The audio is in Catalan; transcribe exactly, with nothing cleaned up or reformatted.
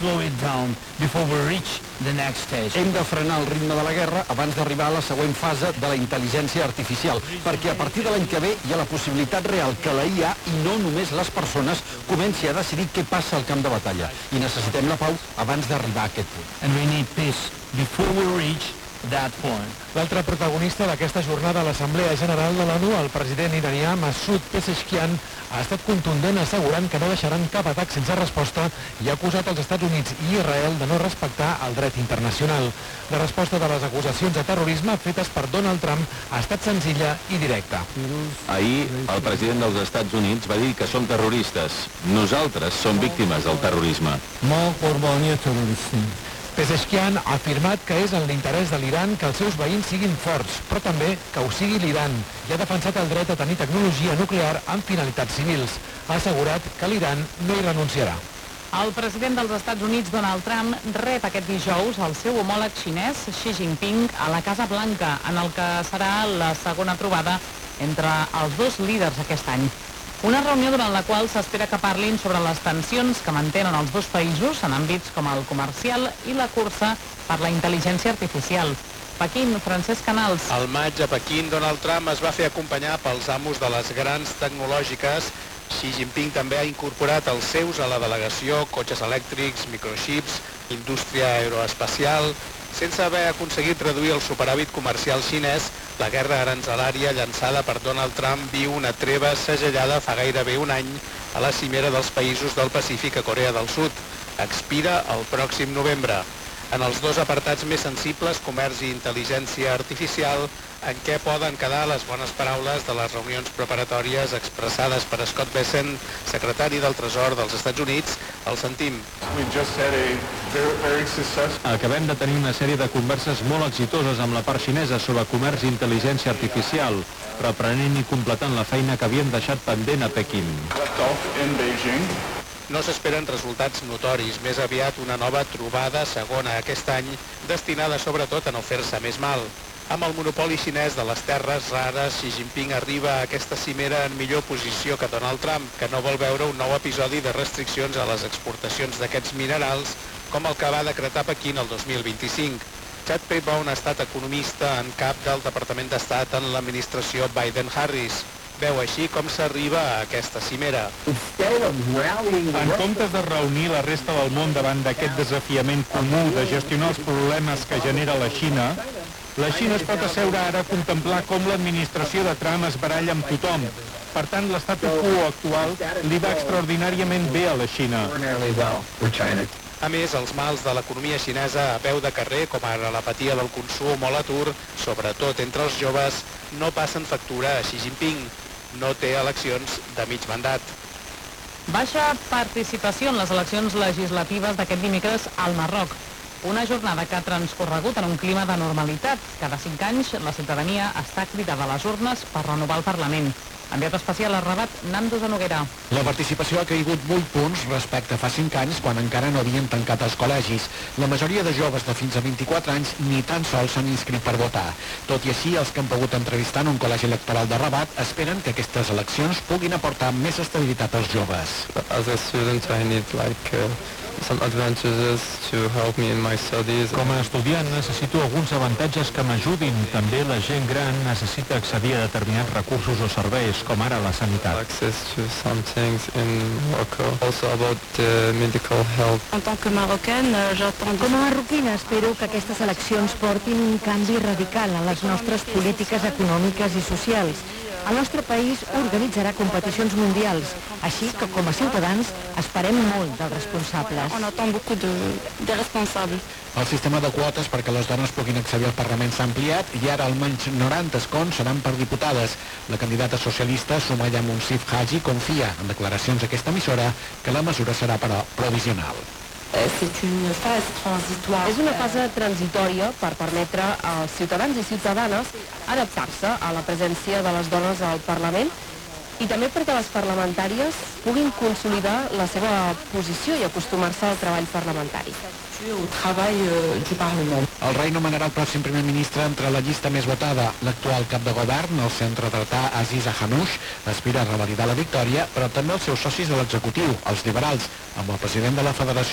slow it down before we reach the next stage. Hem de frenar el ritme de la guerra abans d'arribar a la següent fase de la intel·ligència artificial, perquè a partir de l'any que ve hi ha la possibilitat real que la I A, i no només les persones, comenci a decidir què passa al camp de batalla. I necessitem la pau abans d'arribar a aquest punt. And we need peace before we reach that point. L'altre protagonista d'aquesta jornada a l'Assemblea General de l'ONU, el president iranià Masoud Pezeshkian, ha estat contundent assegurant que no deixaran cap atac sense resposta i ha acusat els Estats Units i Israel de no respectar el dret internacional. La resposta de les acusacions de terrorisme fetes per Donald Trump ha estat senzilla i directa. Ahir, el president dels Estats Units va dir que som terroristes. Nosaltres som víctimes del terrorisme. Pezeshkian ha afirmat que és en l'interès de l'Iran que els seus veïns siguin forts, però també que ho sigui l'Iran, i ha defensat el dret a tenir tecnologia nuclear amb finalitats civils. Ha assegurat que l'Iran no hi renunciarà. El president dels Estats Units, Donald Trump, rep aquest dijous el seu homòleg xinès, Xi Jinping, a la Casa Blanca, en el que serà la segona trobada entre els dos líders aquest any. Una reunió durant la qual s'espera que parlin sobre les tensions que mantenen els dos països en àmbits com el comercial i la cursa per la intel·ligència artificial. Pequín, Francesc Canals. Al maig a Pequín, Donald Trump es va fer acompanyar pels amos de les grans tecnològiques. Xi Jinping també ha incorporat els seus a la delegació, cotxes elèctrics, microxips, indústria aeroespacial. Sense haver aconseguit reduir el superàvit comercial xinès, la guerra aranzelària llançada per Donald Trump viu una treva segellada fa gairebé un any a la cimera dels països del Pacífic a Corea del Sud. Expira el pròxim novembre. En els dos apartats més sensibles, comerç i intel·ligència artificial, en què poden quedar les bones paraules de les reunions preparatòries expressades per Scott Bessent, secretari del Tresor dels Estats Units, el sentim. Acabem de tenir una sèrie de converses molt exitoses amb la part xinesa sobre comerç i intel·ligència artificial, reprenent i completant la feina que havíem deixat pendent a Pequín. No s'esperen resultats notoris, més aviat una nova trobada segona aquest any, destinada sobretot a no fer-se més mal. Amb el monopoli xinès de les terres rares, Xi Jinping arriba a aquesta cimera en millor posició que Donald Trump, que no vol veure un nou episodi de restriccions a les exportacions d'aquests minerals, com el que va decretar Pequín el dos mil vint-i-cinc. Chad Paybaum ha estat economista en cap del Departament d'Estat en l'administració Biden-Harris. Veu així com s'arriba a aquesta cimera. En comptes de reunir la resta del món davant d'aquest desafiament comú de gestionar els problemes que genera la Xina, la Xina es pot asseure ara a contemplar com l'administració de Trump es baralla amb tothom. Per tant, l'estatu quo actual li va extraordinàriament bé a la Xina. A més, els mals de l'economia xinesa a peu de carrer, com ara l'apatia del consum o l'atur, sobretot entre els joves, no passen factura a Xi Jinping. No té eleccions de mig mandat. Baixa participació en les eleccions legislatives d'aquest dimecres al Marroc. Una jornada que ha transcorregut en un clima de normalitat. Cada cinc anys la ciutadania està cridada a les urnes per renovar el Parlament. Enviat especial a Rabat, Nando Zanoguera. La participació ha caigut vuit punts respecte a fa cinc anys, quan encara no havien tancat els col·legis. La majoria de joves de fins a vint-i-quatre anys ni tan sols s'han inscrit per votar. Tot i així, els que han pogut entrevistar en un col·legi electoral de Rabat esperen que aquestes eleccions puguin aportar més estabilitat als joves. As a student, I need like uh, some advantages to help me in my studies. Com a estudiant necessito alguns avantatges que m'ajudin. També la gent gran necessita accedir a determinats recursos o serveis, com ara la sanitat. Access to some things in Morocco. Also about the medical help. En tant que marocaine, j'attends... Com a marroquina espero que aquestes eleccions portin un canvi radical en les nostres polítiques econòmiques i socials. El nostre país organitzarà competicions mundials, així que com a ciutadans esperem molt dels responsables. On attend beaucoup de, de responsables. El sistema de quotes perquè les dones puguin accedir al Parlament s'ha ampliat i ara almenys noranta escons seran per diputades. La candidata socialista, Sumaya Munsif Haji, confia en declaracions d'aquesta emissora que la mesura serà, però, provisional. És una fase transitòria per permetre als ciutadans i ciutadanes adaptar-se a la presència de les dones al Parlament i també perquè les parlamentàries puguin consolidar la seva posició i acostumar-se al treball parlamentari. El rei nomenarà el pròxim primer ministre entre la llista més votada. L'actual cap de govern, el centredretà Aziza Hanouch, aspira a revalidar la victòria, però també els seus socis de l'executiu, els liberals, amb el president de la Federació